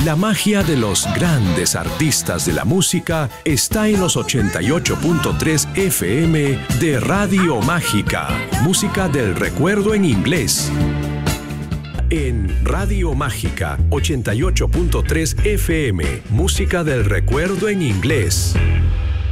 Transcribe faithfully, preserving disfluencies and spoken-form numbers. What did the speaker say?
La magia de los grandes artistas de la música está en los ochenta y ocho punto tres F M de Radio Mágica. Música del recuerdo en inglés. En Radio Mágica ochenta y ocho punto tres F M, música del recuerdo en inglés.